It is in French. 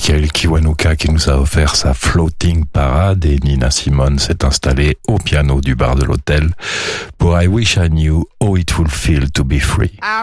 Michael Kiwanuka qui nous a offert sa Floating Parade et Nina Simone s'est installée au piano du bar de l'hôtel pour I Wish I Knew How It Would Feel to Be Free.